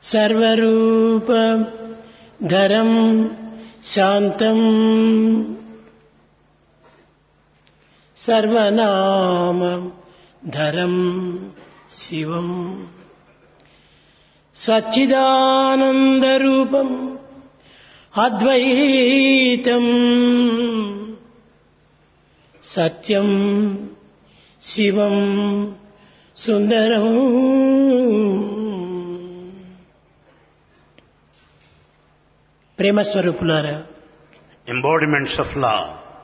సర్వరూప ధరం శాంతం సర్వనామ ధరం శివం సచ్చిదానందరూపం అద్వైతం సత్యం శివం సుందరం. ప్రేమస్వరూపులారా, embodiments of love.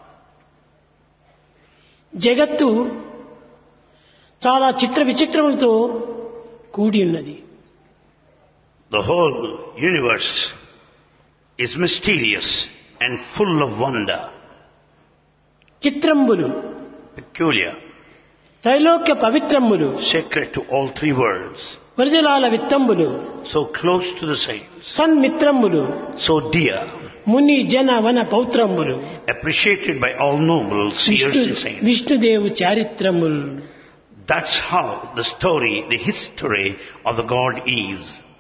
జగత్తు చాలా చిత్ర విచిత్రములతో కూడి ఉన్నది. The whole universe is mysterious and full of wonder. చిత్రంబులు, Peculiar, Trailokya పవిత్రంబులు, sacred to all three worlds, వరిజలాల విత్తంబులు, so close to the saints, సన్మిత్రంబులు, so dear, ముని జన వన పౌత్రంబులు, appreciated by all noble seers and saints. విష్ణుదేవు చారిత్రములు. That's how the story, the history of the God is.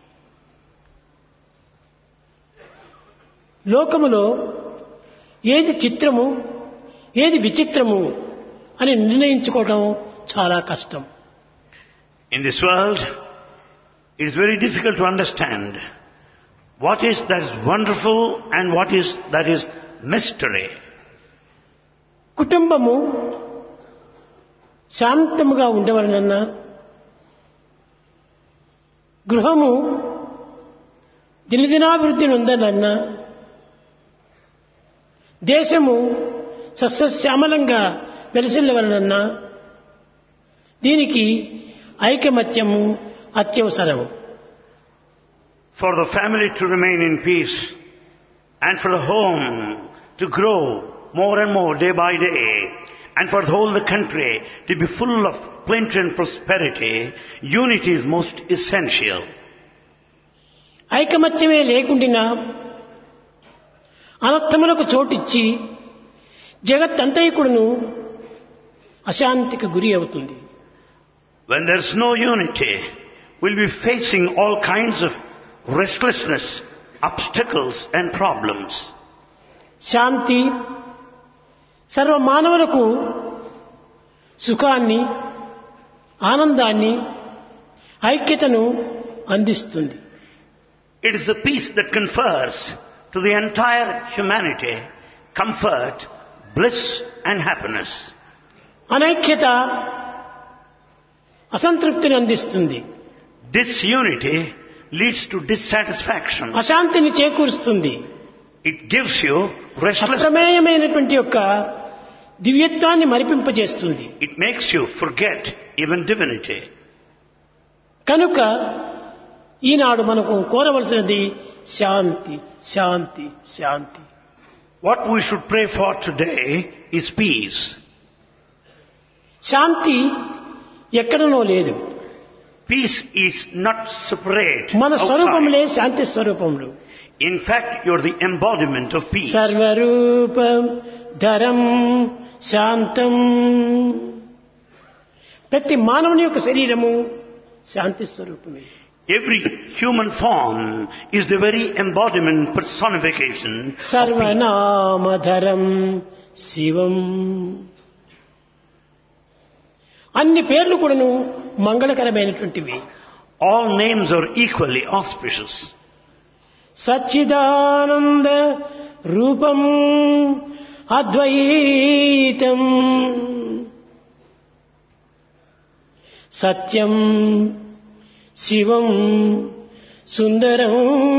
లోకములో ఏది చిత్రము ఏది విచిత్రము అని నిర్ణయించుకోవడం చాలా కష్టం. In this world, it is very difficult to understand what is that is wonderful and what is that is mystery. కుటుంబము శాంతముగా ఉండవలనన్నా, గృహము దినదినాభివృద్ధి నొందనన్నా, దేశము సస్యశ్యామలంగా వెలసిల్లవలనన్నా దీనికి ఐకమత్యము అత్యవసరము. For the family to remain in peace and for the home to grow more and more day by day and for the whole the country to be full of plenty and prosperity, unity is most essential. ఐకమత్యమే లేకుండినా అనర్థములకు చోటిచ్చి జగత్తంతైకుడును అశాంతికి గురి అవుతుంది. When there is no unity, we'll be facing all kinds of restlessness, obstacles and problems. శాంతి సర్వ మానవులకు సుఖాన్ని, ఆనందాన్ని, ఐక్యతను అందిస్తుంది. It is the peace that confers to the entire humanity comfort, bliss and happiness. అనైక్యత అసంతృప్తిని అందిస్తుంది. Disunity leads to dissatisfaction. అశాంతిని చేకూరుస్తుంది. It gives you restlessness. అప్రమేయమైనటువంటి యొక్క దివ్యత్వాన్ని మరిపింపజేస్తుంది. It makes you forget even divinity. కనుక ఈనాడు మనకు కోరవలసినది శాంతి, శాంతి, శాంతి. What we should pray for today is peace. శాంతి ఎక్కడనో లేదు. Peace is not separate మన outside. స్వరూపములే Shanti స్వరూపములు. In fact, you're the embodiment of peace. సర్వరూపం Dharam శాంతం. ప్రతి మానవుని యొక్క శరీరము శాంతి స్వరూపమే. Every human form is the very embodiment, personification of peace. సర్వనామధరం శివం. అన్ని పేర్లు కూడాను మంగళకరమైనటువంటివి. All names are equally auspicious. Sachchidananda రూపం అద్వైతం సత్యం శివం సుందరం.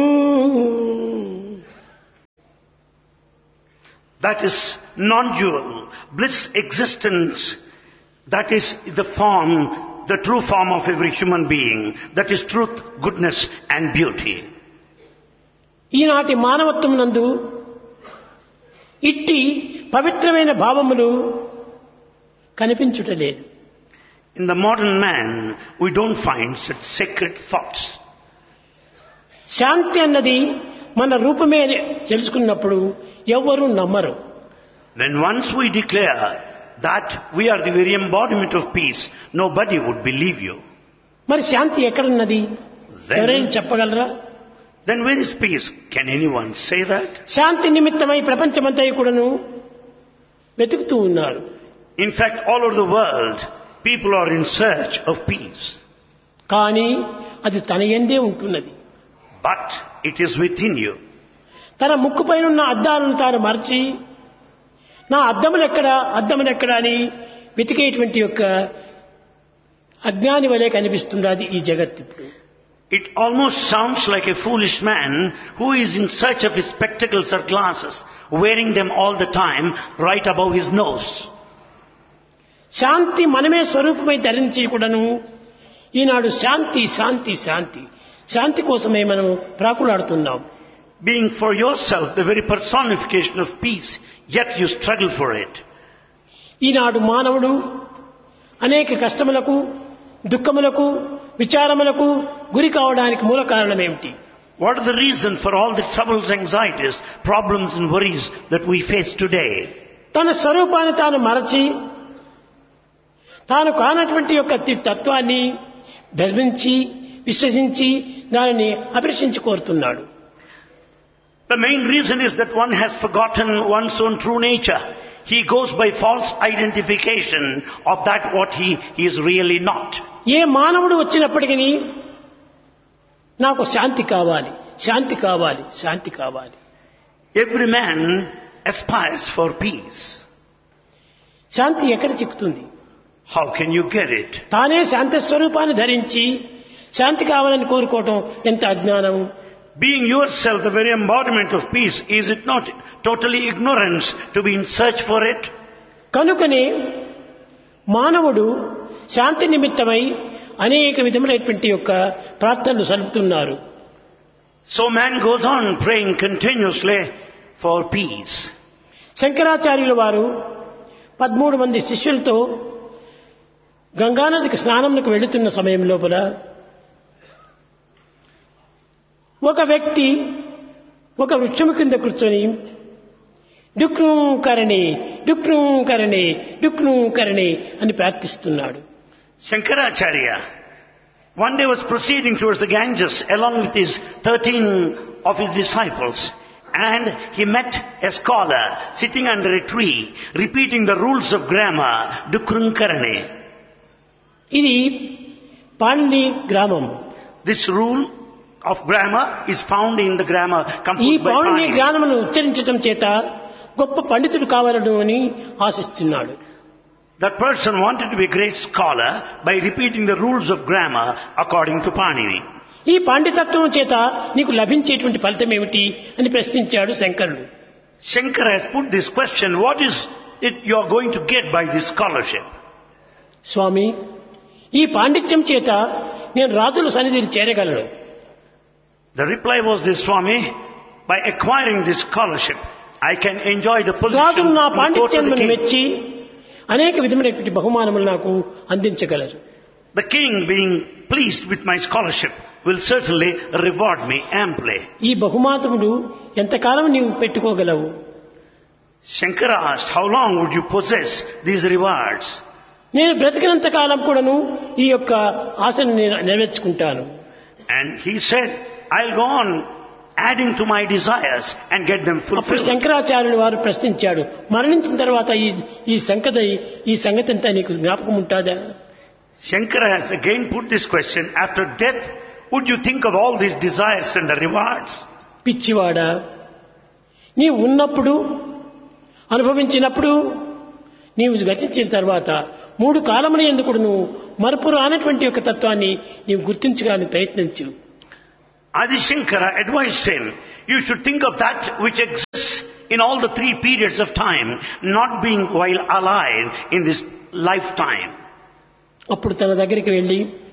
That is non-dual, bliss existence. That is the form, the true form of every human being. That is truth, goodness and beauty. ఈనాటి మానవత్వం నందు ఇట్టి పవిత్రమైన భావములు కనిపించుటలేదు. In the modern man, we don't find such sacred thoughts. శాంతి అన్నది మన రూపమే తెలుసుకున్నప్పుడు ఎవ్వరూ నమ్మరు. When once we declare that we are the very embodiment of peace, nobody would believe you. మరి శాంతి ఎక్కడున్నది? ఎవరైనా చెప్పగలరా? Then where is peace? Can anyone say that? శాంతి నిమిత్తమై ప్రపంచమంతా కూడాను వెతుకుతూ ఉన్నారు. In fact, all over the world, people are in search of peace. కానీ అది తన యందే ఉంటున్నది. But it is within you. తన ముక్కుపైన ఉన్న అద్దాలను తాను మరచి నా అద్దములెక్కడా అని వెతికేటువంటి యొక్క అజ్ఞాని వలె కనిపిస్తున్నది ఈ జగత్ ఇప్పుడు. It almost sounds like a foolish man who is in search of his spectacles or glasses, wearing them all the time right above his nose. శాంతి మనమే స్వరూపమై ధరించి కూడాను ఈనాడు శాంతి శాంతి శాంతి శాంతి కోసమే మనం ప్రాకులాడుతున్నాం. Being for yourself the very personification of peace, yet you struggle for it. ఈనాడు మానవుడు అనేక కష్టములకు, దుఃఖములకు, విచారములకు గురి కావడానికి మూల కారణం ఏమిటి? What is the reason for all the troubles, anxieties, problems and worries that we face today? తన స్వరూపాన్ని తాను మరచి తాను కానటువంటి యొక్క తత్వాన్ని భ్రమించి విశ్వసించి దానిని అభిలషించి కోరుతున్నాడు. The main reason is that one has forgotten one's own true nature. He goes by false identification of that what he is really not. ఏ మానవుడు వచ్చినప్పటికీ నాకు శాంతి కావాలి, శాంతి కావాలి, శాంతి కావాలి. Every man aspires for peace. శాంతి ఎక్కడ చిక్కుతుంది? How can you get it? తానే శాంతి స్వరూపాన్ని ధరించి శాంతి కావాలని కోరుకోవటం ఎంత అజ్ఞానం. Being yourself the very embodiment of peace, is it not totally ignorance to be in search for it? కనుకనే మానవుడు శాంతి నిమిత్తమై అనేక విధములైనటువంటి యొక్క ప్రార్థనలు సలుపుతున్నారు. So man goes on praying continuously for peace. శంకరాచార్యుల వారు 13 మంది శిష్యులతో గంగానదికి స్నానంకు వెళుతున్న సమయం లోపల ఒక వ్యక్తి ఒక వృక్షము కింద కూర్చొని డుక్ను కరణి డుక్ను కరణి డుక్ను కరణి అని ప్రార్థిస్తున్నాడు. Shankaracharya one day was proceeding towards the Ganges along with his 13 of his disciples, and he met a scholar sitting under a tree repeating the rules of grammar, Dukrun Karane. ఇది పాణిని గ్రామం. This rule of grammar is found in the grammar ఈ composed by Panini Panini. గ్రామమును ఉచ్చరించడం చేత గొప్ప పండితుడు కావాలను అని ఆశిస్తున్నాడు. That person wanted to be a great scholar by repeating the rules of grammar according to Panini. ఈ పాండితత్వం చేత నీకు లభించేటువంటి ఫలితం ఏమిటి అని ప్రశ్నించాడు శంకరుడు. Shankara has put this question, what is it you are going to get by this scholarship? స్వామి, ఈ పాండిత్యం చేత నేను రాజుల సన్నిధిని చేరగలను. The reply was this, Swami, by acquiring this scholarship, I can enjoy the position రాజులు నా in the court of పాండిత్యాన్ని the king. మెచ్చి అనేక విధమైనటువంటి బహుమానములు నాకు అందించగలరు. The king, being pleased with my scholarship, will certainly reward me amply. ఈ బహుమానములు ఎంతకాలం నీవు పెట్టుకోగలవు? Shankara asked, how long would you possess these rewards? నేను బ్రతికినంత కాలం కూడాను ఈ యొక్క ఆశను నేను నెరవేర్చుకుంటాను. And he said, I'll go on adding to my desires and get them అప్పుడు fulfilled. శంకరాచార్యులు వారు ప్రశ్నించాడు, మరణించిన తర్వాత ఈ సంగతి అంతా నీకు జ్ఞాపకం ఉంటుందా? Shankara has again put this question, after death, would you think of all these desires and the rewards? పిచ్చివాడా, నీవు ఉన్నప్పుడు అనుభవించినప్పుడు నీవు గతించిన తర్వాత 3 కాలముల యందు కూడా నువ్వు మరపు రానటువంటి యొక్క తత్వాన్ని నీవు గుర్తించడానికి ప్రయత్నించు. Adi Shankara advised him, you should think of that which exists in all the 3 periods of time, not being while alive in this lifetime. అప్పుడు తన దగ్గరికి వెళ్ళి